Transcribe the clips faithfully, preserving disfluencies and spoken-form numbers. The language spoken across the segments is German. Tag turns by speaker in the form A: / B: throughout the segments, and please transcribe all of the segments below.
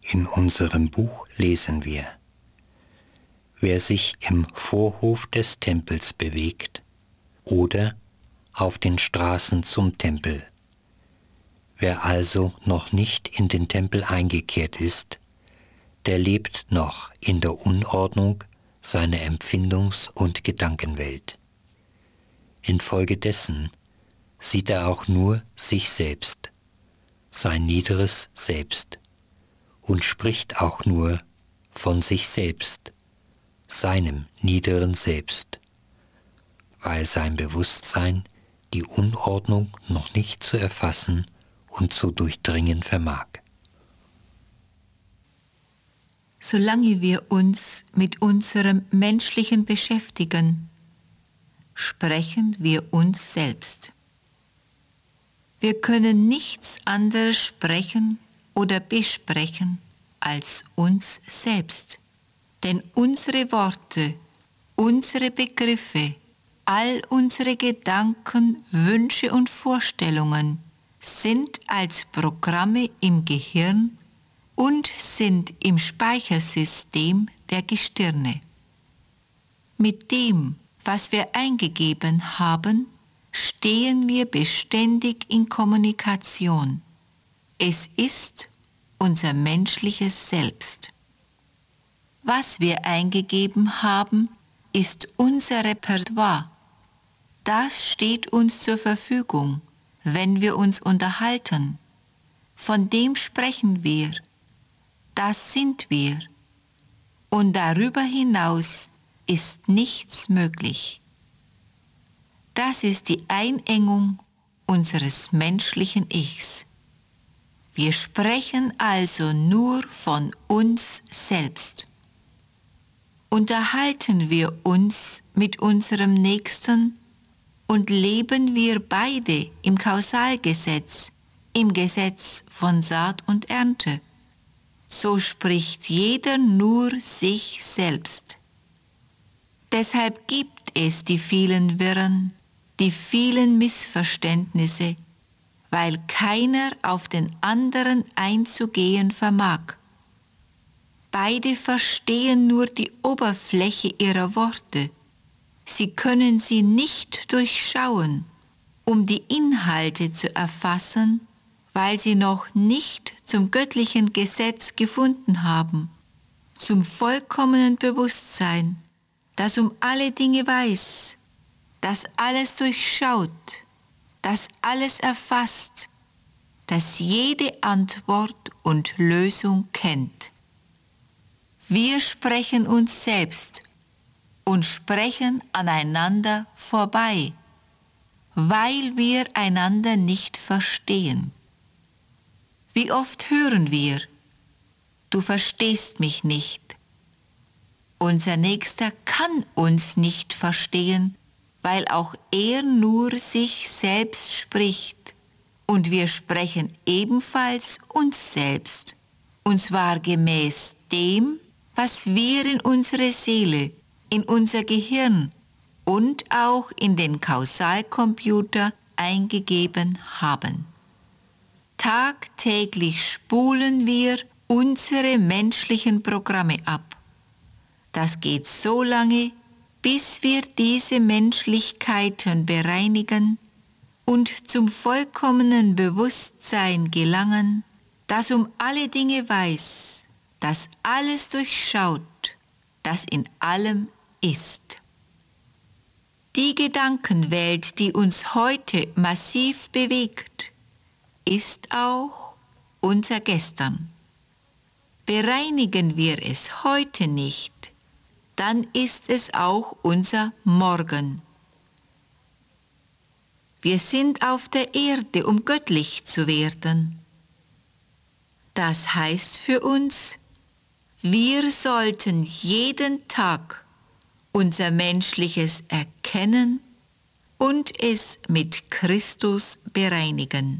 A: In unserem Buch lesen wir: Wer sich im Vorhof des Tempels bewegt oder auf den Straßen zum Tempel, wer also noch nicht in den Tempel eingekehrt ist, der lebt noch in der Unordnung seiner Empfindungs- und Gedankenwelt. Infolgedessen sieht er auch nur sich selbst, sein niederes Selbst, und spricht auch nur von sich selbst, seinem niederen Selbst, weil sein Bewusstsein die Unordnung noch nicht zu erfassen und zu durchdringen vermag.
B: Solange wir uns mit unserem Menschlichen beschäftigen, sprechen wir uns selbst. Wir können nichts anderes sprechen oder besprechen als uns selbst. Denn unsere Worte, unsere Begriffe, all unsere Gedanken, Wünsche und Vorstellungen sind als Programme im Gehirn und sind im Speichersystem der Gestirne. Mit dem, was wir eingegeben haben, stehen wir beständig in Kommunikation. Es ist unser menschliches Selbst. Was wir eingegeben haben, ist unser Repertoire. Das steht uns zur Verfügung, wenn wir uns unterhalten. Von dem sprechen wir. Das sind wir. Und darüber hinaus ist nichts möglich. Das ist die Einengung unseres menschlichen Ichs. Wir sprechen also nur von uns selbst. Unterhalten wir uns mit unserem Nächsten und leben wir beide im Kausalgesetz, im Gesetz von Saat und Ernte, so spricht jeder nur sich selbst. Deshalb gibt es die vielen Wirren, die vielen Missverständnisse, weil keiner auf den anderen einzugehen vermag. Beide verstehen nur die Oberfläche ihrer Worte. Sie können sie nicht durchschauen, um die Inhalte zu erfassen, weil sie noch nicht zum göttlichen Gesetz gefunden haben, zum vollkommenen Bewusstsein, das um alle Dinge weiß, das alles durchschaut, das alles erfasst, das jede Antwort und Lösung kennt. Wir sprechen uns selbst und sprechen aneinander vorbei, weil wir einander nicht verstehen. Wie oft hören wir: Du verstehst mich nicht. Unser Nächster kann uns nicht verstehen, weil auch er nur sich selbst spricht. Und wir sprechen ebenfalls uns selbst, und zwar gemäß dem, was wir in unsere Seele, in unser Gehirn und auch in den Kausalcomputer eingegeben haben. Tagtäglich spulen wir unsere menschlichen Programme ab. Das geht so lange, bis wir diese Menschlichkeiten bereinigen und zum vollkommenen Bewusstsein gelangen, das um alle Dinge weiß, das alles durchschaut, das in allem ist. Die Gedankenwelt, die uns heute massiv bewegt, ist auch unser Gestern. Bereinigen wir es heute nicht, dann ist es auch unser Morgen. Wir sind auf der Erde, um göttlich zu werden. Das heißt für uns, wir sollten jeden Tag unser Menschliches erkennen und es mit Christus bereinigen.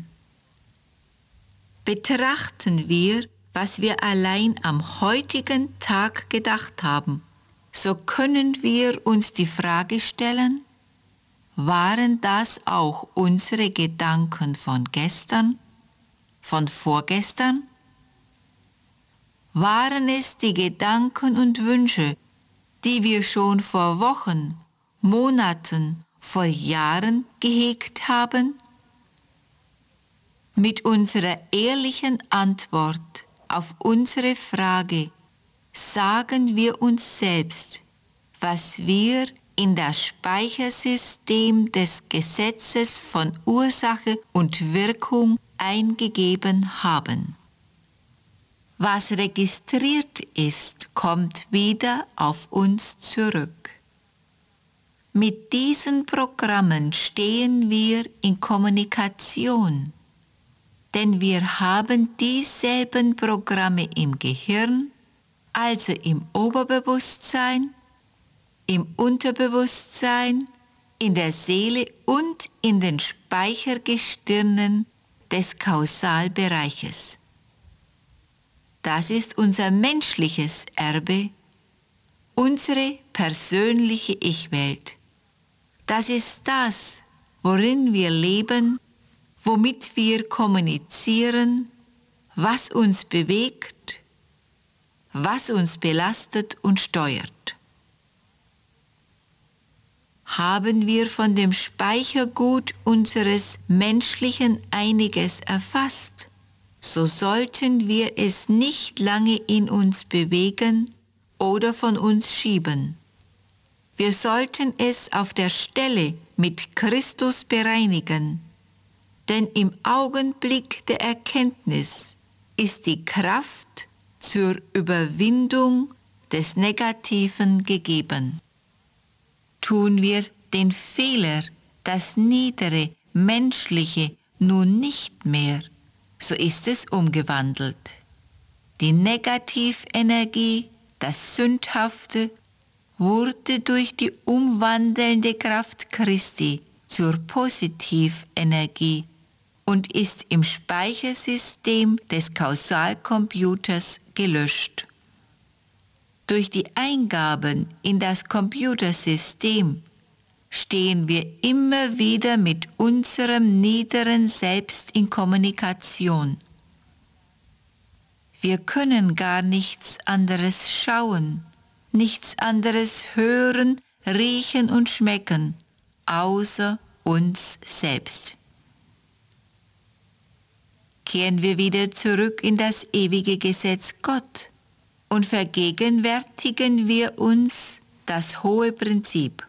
B: Betrachten wir, was wir allein am heutigen Tag gedacht haben, so können wir uns die Frage stellen: Waren das auch unsere Gedanken von gestern, von vorgestern? Waren es die Gedanken und Wünsche, die wir schon vor Wochen, Monaten, vor Jahren gehegt haben? Mit unserer ehrlichen Antwort auf unsere Frage sagen wir uns selbst, was wir in das Speichersystem des Gesetzes von Ursache und Wirkung eingegeben haben. Was registriert ist, kommt wieder auf uns zurück. Mit diesen Programmen stehen wir in Kommunikation, denn wir haben dieselben Programme im Gehirn, also im Oberbewusstsein, im Unterbewusstsein, in der Seele und in den Speichergestirnen des Kausalbereiches. Das ist unser menschliches Erbe, unsere persönliche Ich-Welt. Das ist das, worin wir leben, womit wir kommunizieren, was uns bewegt, was uns belastet und steuert. Haben wir von dem Speichergut unseres Menschlichen einiges erfasst, so sollten wir es nicht lange in uns bewegen oder von uns schieben. Wir sollten es auf der Stelle mit Christus bereinigen, denn im Augenblick der Erkenntnis ist die Kraft zur Überwindung des Negativen gegeben. Tun wir den Fehler, das Niedere, Menschliche nun nicht mehr, so ist es umgewandelt. Die Negativenergie, das Sündhafte, wurde durch die umwandelnde Kraft Christi zur Positivenergie und ist im Speichersystem des Kausalcomputers gelöscht. Durch die Eingaben in das Computersystem stehen wir immer wieder mit unserem niederen Selbst in Kommunikation. Wir können gar nichts anderes schauen, nichts anderes hören, riechen und schmecken, außer uns selbst. Kehren wir wieder zurück in das ewige Gesetz Gott und vergegenwärtigen wir uns das hohe Prinzip.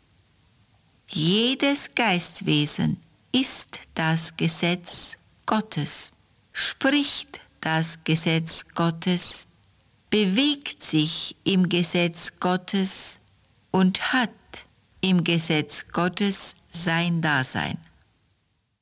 B: Jedes Geistwesen ist das Gesetz Gottes, spricht das Gesetz Gottes, bewegt sich im Gesetz Gottes und hat im Gesetz Gottes sein Dasein.